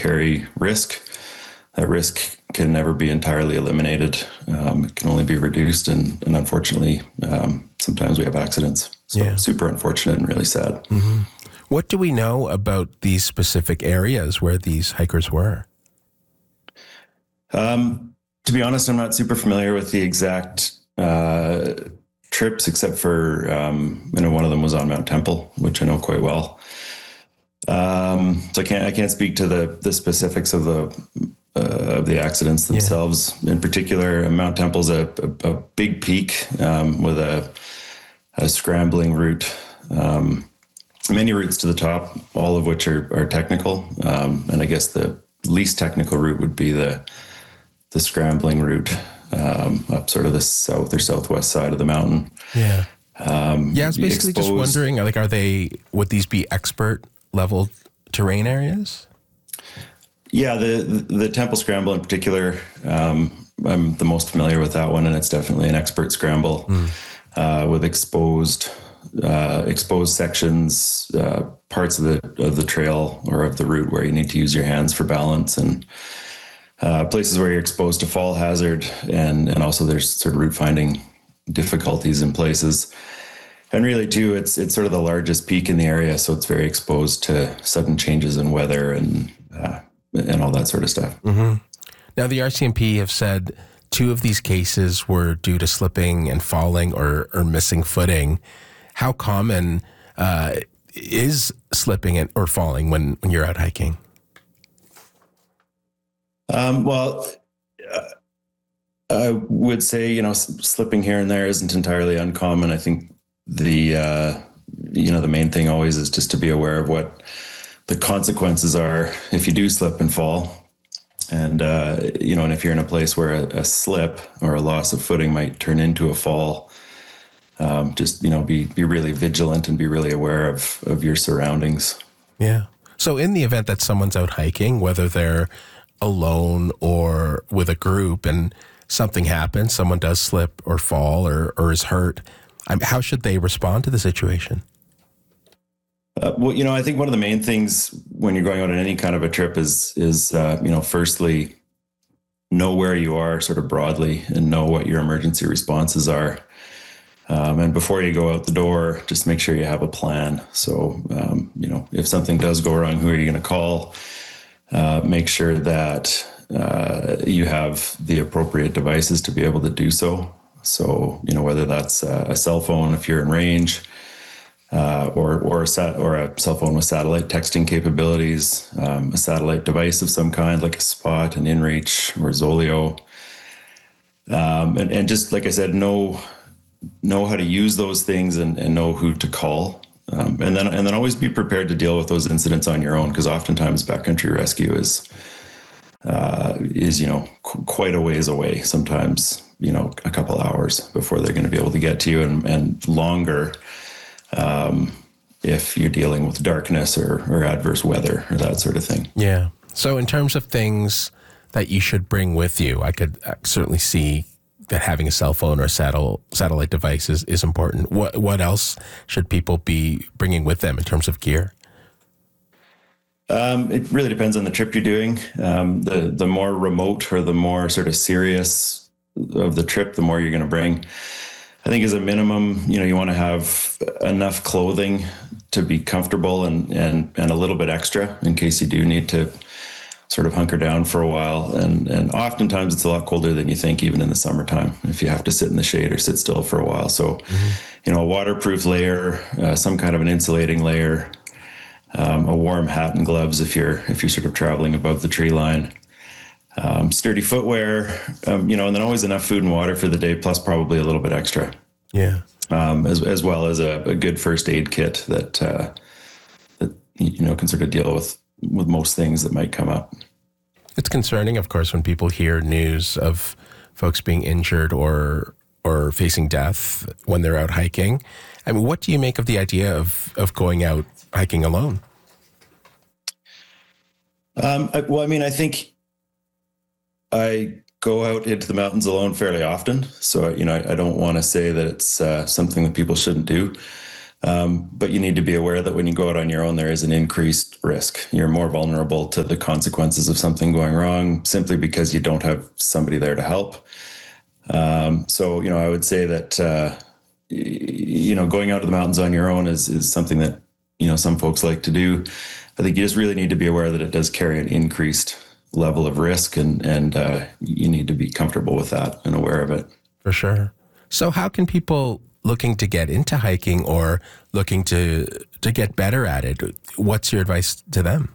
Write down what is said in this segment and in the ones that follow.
carry risk. That risk can never be entirely eliminated. It can only be reduced, and unfortunately, sometimes we have accidents. So super unfortunate and really sad. Mm-hmm. What do we know about these specific areas where these hikers were? To be honest, I'm not super familiar with the exact trips, except for one of them was on Mount Temple, which I know quite well. So I can't speak to the specifics of the accidents themselves. In particular, Mount Temple's a big peak with a scrambling route. Many routes to the top, all of which are technical, and I guess the least technical route would be the scrambling route up sort of the south or southwest side of the mountain. Yeah. I was basically just wondering, like, would these be expert level terrain areas? Yeah, the Temple Scramble in particular, I'm the most familiar with that one, and it's definitely an expert scramble with exposed sections, parts of the trail or of the route where you need to use your hands for balance, and places where you're exposed to fall hazard, and also there's sort of route finding difficulties in places. And really, too, it's sort of the largest peak in the area, so it's very exposed to sudden changes in weather and all that sort of stuff. Mm-hmm. Now, the RCMP have said 2 of these cases were due to slipping and falling or missing footing. How common is slipping or falling when you're out hiking? Well, I would say, slipping here and there isn't entirely uncommon. I think the main thing always is just to be aware of what the consequences are if you do slip and fall. And, and if you're in a place where a slip or a loss of footing might turn into a fall, be really vigilant and be really aware of your surroundings. Yeah. So in the event that someone's out hiking, whether they're alone or with a group, and something happens, someone does slip or fall or is hurt, how should they respond to the situation? I think one of the main things when you're going out on any kind of a trip is firstly, know where you are sort of broadly and know what your emergency responses are. And before you go out the door, just make sure you have a plan. So, if something does go wrong, who are you going to call? Make sure that you have the appropriate devices to be able to do so. So, whether that's a cell phone if you're in range, or a cell phone with satellite texting capabilities, a satellite device of some kind like a Spot, an InReach, or Zoleo, and just like I said, know how to use those things and know who to call, and then always be prepared to deal with those incidents on your own, because oftentimes backcountry rescue is quite a ways away. Sometimes a couple hours before they're going to be able to get to you, and longer if you're dealing with darkness or adverse weather or that sort of thing. Yeah. So in terms of things that you should bring with you, I could certainly see that having a cell phone or satellite device is important. What else should people be bringing with them in terms of gear? It really depends on the trip you're doing. The more remote or the more sort of serious of the trip, the more you're going to bring. I think as a minimum, you want to have enough clothing to be comfortable and a little bit extra in case you do need to sort of hunker down for a while. And oftentimes it's a lot colder than you think, even in the summertime, if you have to sit in the shade or sit still for a while. So, a waterproof layer, some kind of an insulating layer, a warm hat and gloves if you're sort of traveling above the tree line. Sturdy footwear, and then always enough food and water for the day, plus probably a little bit extra. Yeah. As well as a good first aid kit that can sort of deal with most things that might come up. It's concerning, of course, when people hear news of folks being injured or facing death when they're out hiking. I mean, what do you make of the idea of going out hiking alone? I think I go out into the mountains alone fairly often. So, I don't want to say that it's something that people shouldn't do. But you need to be aware that when you go out on your own, there is an increased risk. You're more vulnerable to the consequences of something going wrong simply because you don't have somebody there to help. So, I would say that, going out to the mountains on your own is something that, some folks like to do. I think you just really need to be aware that it does carry an increased level of risk, and you need to be comfortable with that and aware of it. For sure. So how can people looking to get into hiking or looking to get better at it, what's your advice to them?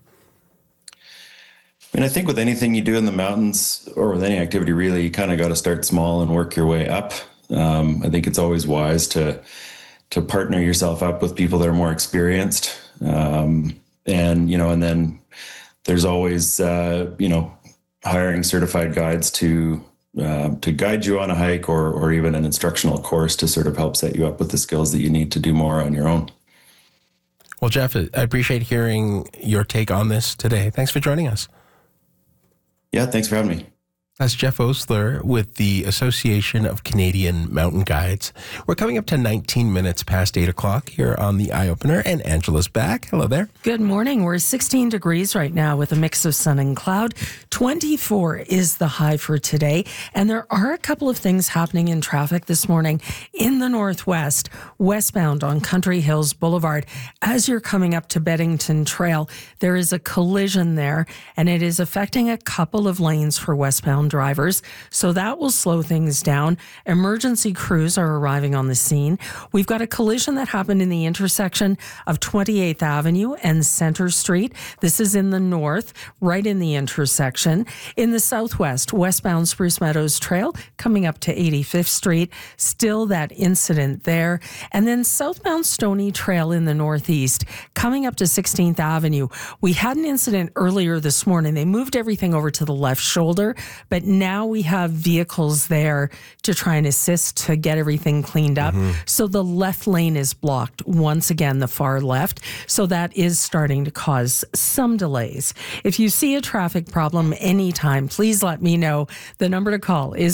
I think with anything you do in the mountains or with any activity, really, you kind of got to start small and work your way up. I think it's always wise to partner yourself up with people that are more experienced. And then there's always, hiring certified guides to guide you on a hike or even an instructional course to sort of help set you up with the skills that you need to do more on your own. Well, Jeff, I appreciate hearing your take on this today. Thanks for joining us. Yeah, thanks for having me. That's Jeff Osler with the Association of Canadian Mountain Guides. We're coming up to 19 minutes past 8 o'clock here on the Eye Opener, and Angela's back. Hello there. Good morning. We're 16 degrees right now with a mix of sun and cloud. 24 is the high for today. And there are a couple of things happening in traffic this morning in the northwest, westbound on Country Hills Boulevard. As you're coming up to Beddington Trail, there is a collision there, and it is affecting a couple of lanes for westbound drivers, so that will slow things down. Emergency crews are arriving on the scene. We've got a collision that happened in the intersection of 28th Avenue and Center Street. This is in the north, right in the intersection. In the southwest, westbound Spruce Meadows Trail, coming up to 85th Street, still that incident there. And then southbound Stony Trail in the northeast, coming up to 16th Avenue. We had an incident earlier this morning. They moved everything over to the left shoulder, but now we have vehicles there to try and assist to get everything cleaned up. So the left lane is blocked, once again, the far left. So that is starting to cause some delays. If you see a traffic problem anytime, please let me know. The number to call is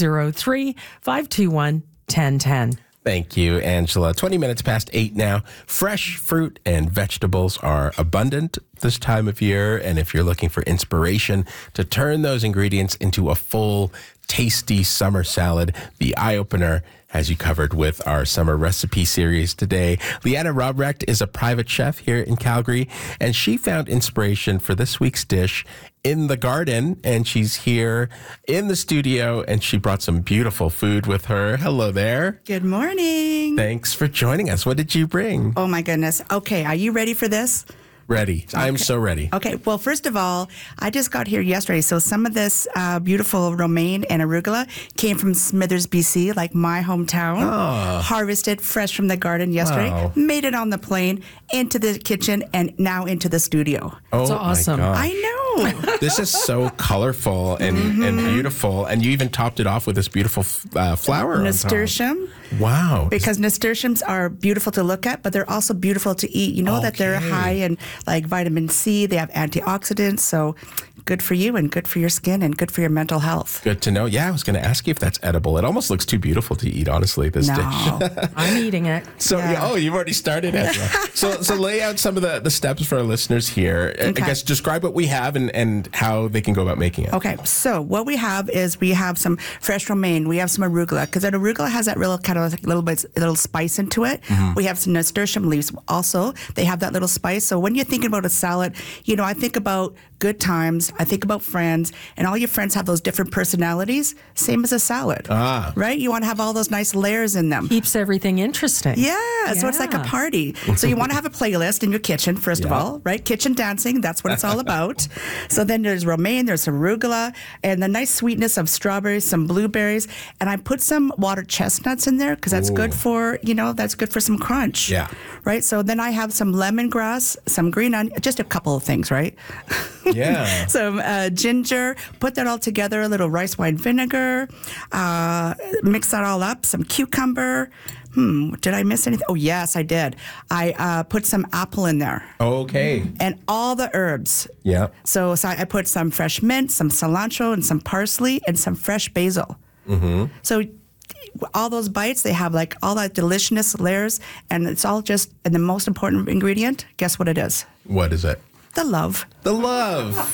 403-521-1010. Thank you, Angela. 20 minutes past 8 now. Fresh fruit and vegetables are abundant this time of year. And if you're looking for inspiration to turn those ingredients into a full, tasty summer salad, the Eye Opener has you covered with our summer recipe series today. Leanna Robrecht is a private chef here in Calgary, and she found inspiration for this week's dish in the garden, and she's here in the studio, and she brought some beautiful food with her. Hello there. Good morning. Thanks for joining us. What did you bring? Oh my goodness. Okay, are you ready for this? Ready. I'm so ready. Okay, well, first of all, I just got here yesterday, so some of this beautiful romaine and arugula came from Smithers, BC, like my hometown. Oh. Harvested fresh from the garden yesterday, Wow. made it on the plane, into the kitchen, and now into the studio. Oh, So awesome. my gosh. I know. This is so colorful and beautiful, and you even topped it off with this beautiful flower on top. Nasturtium. Wow. Because nasturtiums are beautiful to look at, but they're also beautiful to eat. You know that they're Okay. high in like vitamin C. They have antioxidants, so good for you and good for your skin and good for your mental health. Good to know. Yeah, I was going to ask you if that's edible. It almost looks too beautiful to eat, honestly, this dish. No. I'm eating it. So, you've already started, Ezra. so lay out some of the steps for our listeners here. I guess describe what we have and how they can go about making it. Okay, so what we have is we have some fresh romaine, we have some arugula, because that arugula has that real kind of like little spice into it. We have some nasturtium leaves also. They have that little spice. So when you're thinking about a salad, I think about good times, I think about friends, and all your friends have those different personalities, same as a salad. Right? You want to have all those nice layers in them. Keeps everything interesting. Yeah, so it's like a party. So you want to have a playlist in your kitchen, first of all, right? Kitchen dancing, that's what it's all about. So then there's romaine, there's arugula, and the nice sweetness of strawberries, some blueberries, and I put some watered chestnuts in there because that's good for, that's good for some crunch. Yeah. Right? So then I have some lemongrass, some green onion, just a couple of things, right? Yeah. Some ginger, put that all together, a little rice wine vinegar, mix that all up, some cucumber. Did I miss anything? Oh, yes, I did. I put some apple in there. Okay. And all the herbs. Yeah. So I put some fresh mint, some cilantro, and some parsley, and some fresh basil. So all those bites, they have like all that deliciousness layers, and it's all just, and the most important ingredient, guess what it is? What is it? The love. The love.